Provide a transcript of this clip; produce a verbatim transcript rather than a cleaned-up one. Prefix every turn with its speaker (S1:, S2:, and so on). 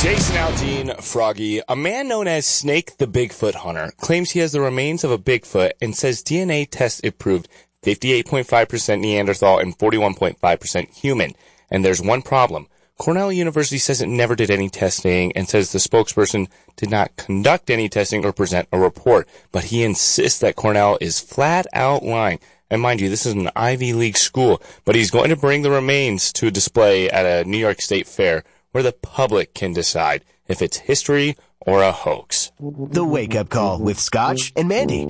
S1: Jason Aldean, Froggy, a man known as Snake the Bigfoot Hunter, claims he has the remains of a Bigfoot and says D N A tests it proved fifty-eight point five percent Neanderthal and forty-one point five percent human. And there's one problem. Cornell University says it never did any testing and says the spokesperson did not conduct any testing or present a report. But he insists that Cornell is flat out lying. And mind you, this is an Ivy League school, but he's going to bring the remains to a display at a New York State fair where the public can decide if it's history or a hoax.
S2: The Wake Up Call with Scotch and Mandy.